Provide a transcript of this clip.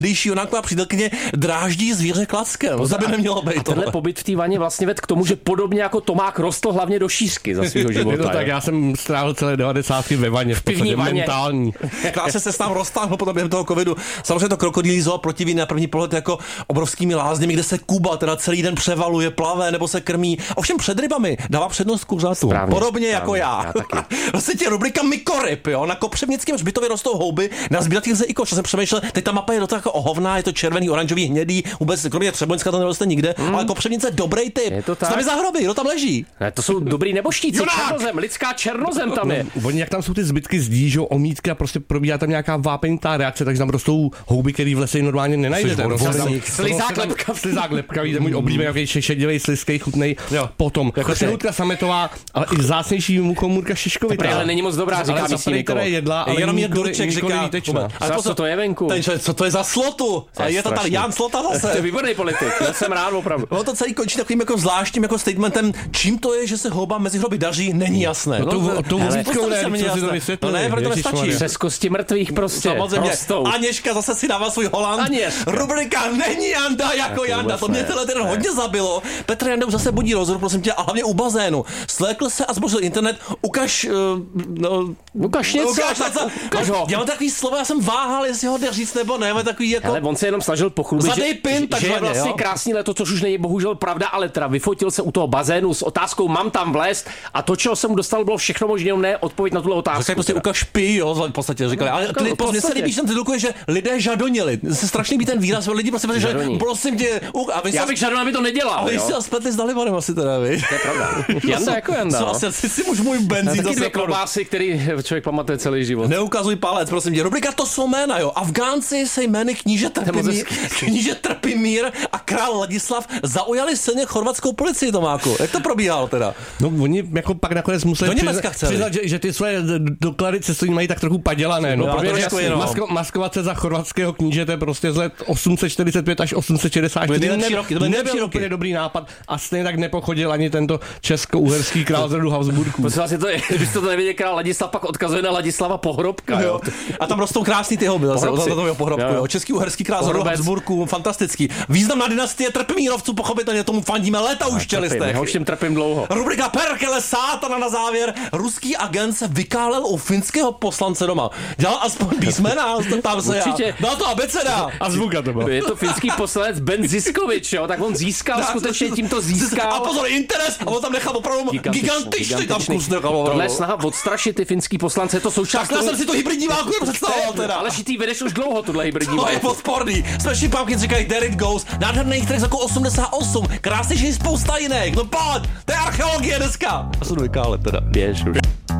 Když Jonáková přítelkyně dráždí zvíře klackem. To by nemělo být. Tenhle pobyt v té vaně vlastně ved k tomu, že podobně jako Tomák rostl hlavně do šířky za svého života. Tak já jsem strávil celé 90. ve vaně, v pivní vaně. Mentální. Krásně se tam roztáhl potom během toho covidu. Samozřejmě to krokodýlí zoo protiví na první pohled jako obrovskými lázněmi, kde se Kuba teda celý den převaluje, plave nebo se krmí. Ovšem před rybami dává přednost kuřatům. Podobně jako já. Vlastně tě rubrika Mikoryb, jo. Na Kopřivnickém hřbitově rostou houby, na sběratých lze i koš. Já jsem přemýšlel, teď ta mapa je do toho jako ohovná, je to červený, oranžový, hnědý, vůbec kromě Třeboňska to neroste nikde, ale Kopřivnice dobrý typ. Je to tak. Co tam je za hroby, kdo tam leží? Ne, to jsou dobrý neboštíci, černozem, lidská černozem tam je. Oni jak tam jsou ty zbytky zdí, že omítky a prostě probíhá tam nějaká vápenitá reakce, takže tam rostou houby, které v lese normálně nenajdete. Slizák lepka, víte, můj oblíbený šedivý, slizký, chutnej. Potom křehoutka sametová, ale i vzácnější muchomůrka šiškovitá. Ale není moc dobrá, říká místní Nikola. Jedla, ale jenom je Durček, říká. Co to je venku? Co to je za slotu? A je to tady Jan Slota zase. To je výborný politik, já jsem rád opravdu. No to celý končí takovým jako zvláštním jako statementem, čím to je, že se houbám mezi hroby daří, není jasné. To vůzítkou ne, co si to vysvětlili. Ne, proto nestačí. Přes kosti mrtvých prostě. Samozřejmě. Aněžka zase si dává svůj Holand. Rubrika Není Janda jako Janda. To mě tenhle den hodně zabilo. Petr Janda už zase budí rozhodu, prosím tě, a hlavně u bazénu. Slékl se a zbořil internet. Ukaž něco. Já mám takový slovo, já jsem váhal, jestli ho jde říct nebo ne. Takový jako... Ale on se jenom snažil pochlubit, že je vlastně krásný leto, což už není bohužel pravda, ale teda vyfotil se u toho bazénu s otázkou mám tam vlézt a to, čeho jsem mu dostal, bylo všechno možné, ne odpověď na tuhle otázku. Tak prostě ukaž pí, jo, v podstatě říkali. Ale mně se líbí, že ten titulkuje, že lidé žadonili. Se strašně líbí ten výraz, lidi prostě že prosím tě, já bych žádnou, aby to nedělal. A vy si ho spletli s Dalibanem asi teda, víš? To je pravda. Janda jako Janda. Co asi si už můj benzín zase klobásy, který člověk pamatuje celý život. Neukazuj palec, prosím tě. Rubrika To jsou jména, jo. Afgánci se jmény kníže Trpimír a král Ladislav zaujali silně chorvatskou policii, Tomáku. Jak to probíhalo teda? No oni jako pak nakonec museli přiznat, že ty své doklady cestovní mají tak trochu padělané. No, protože maskovat se za chorvatského knížete prostě z let 845 až 864 nebyl úplně dobrý nápad a stejně tak nepochodil ani tento česko-uherský král z rodu Habsburků. Vlastně to je, když to nevěděl, král Ladislav pak odkazuje na Ladislava Pohrobka. Jo. A tam rostou krásný ty houby zase od Pohrobku. Jo. Český uherský král z rodu Habsburků, fantastický. Významná dynastie Trpimírovců, pochopitelně tomu fandíme léta už v čelistech. Já už tím trpím dlouho. Rubrika Perkele sátana na závěr. Ruský agent se vykálel u finského poslance doma. Dělal aspoň písmena, tam se určitě. Byla to abeceda. Azbuka to bylo. Je to finský poslanec Ben Ziskovič, jo, tak on získal, skutečně tímto získal. A pozor, interes, a on tam nechal opravdu gigantičný tam kus nechal. Tohle je snaha odstrašit ty finský poslance, je to součást. Takhle jsem si to hybridní válku představoval teda. Ale ty vedeš už dlouho tuhle hybridní válku. To je podporný. Smash Pumpkins říkají There It Goes. Nádherných track jako 88. Krásnější spousta jiných. No pojď, to je archeologie dneska. Já se jdu vykálet teda. Běž už.